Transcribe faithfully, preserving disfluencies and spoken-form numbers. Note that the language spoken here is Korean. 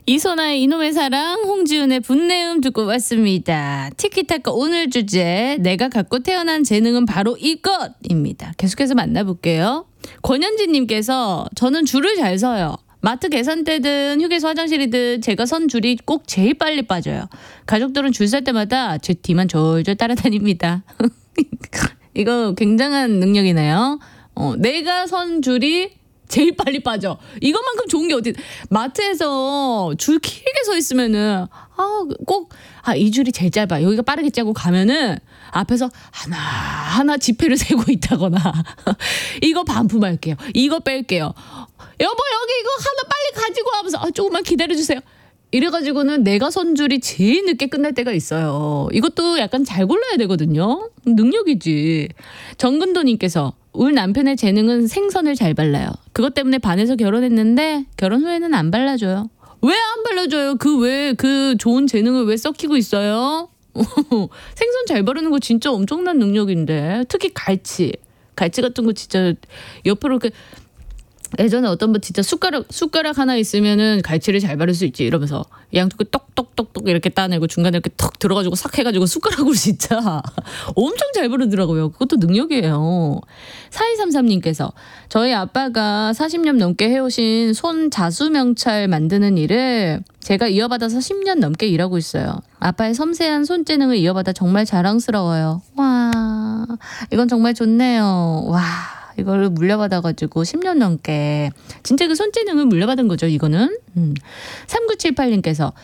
이소나의 이놈의 사랑, 홍지윤의 분내음 듣고 왔습니다. 티키타카 오늘 주제, 내가 갖고 태어난 재능은 바로 이것입니다. 계속해서 만나볼게요. 권현진님께서 저는 줄을 잘 서요. 마트 계산대든 휴게소 화장실이든 제가 선 줄이 꼭 제일 빨리 빠져요. 가족들은 줄 설 때마다 제 뒤만 졸졸 따라다닙니다. 이거 굉장한 능력이네요. 어, 내가 선 줄이 제일 빨리 빠져. 이것만큼 좋은 게 어디. 마트에서 줄 길게 서 있으면은 아, 꼭 아, 이 줄이 제일 짧아. 여기가 빠르게 짜고 가면은 앞에서 하나 하나 지폐를 세고 있다거나 이거 반품할게요. 이거 뺄게요. 여보 여기 이거 하나 빨리 가지고 와면서 아, 조금만 기다려주세요. 이래가지고는 내가 선 줄이 제일 늦게 끝날 때가 있어요. 이것도 약간 잘 골라야 되거든요. 능력이지. 정근도님께서 우리 남편의 재능은 생선을 잘 발라요. 그것 때문에 반해서 결혼했는데 결혼 후에는 안 발라줘요. 왜 안 발라줘요? 그 왜 그 좋은 재능을 왜 썩히고 있어요? 생선 잘 바르는 거 진짜 엄청난 능력인데 특히 갈치. 갈치 같은 거 진짜 옆으로 이렇게 예전에 어떤 분 진짜 숟가락 숟가락 하나 있으면은 갈치를 잘 바를 수 있지 이러면서 양쪽을 똑똑똑똑 이렇게 따내고 중간에 이렇게 턱 들어가지고 싹 해가지고 숟가락으로 진짜 엄청 잘 바르더라고요. 그것도 능력이에요. 사이삼삼님께서 저희 아빠가 사십 년 넘게 해오신 손 자수명찰 만드는 일을 제가 이어받아서 십 년 넘게 일하고 있어요. 아빠의 섬세한 손재능을 이어받아 정말 자랑스러워요. 와, 이건 정말 좋네요. 와. 이걸 물려받아가지고 십 년 넘게 진짜 그 손재능을 물려받은 거죠. 이거는. 음. 삼구칠팔님께서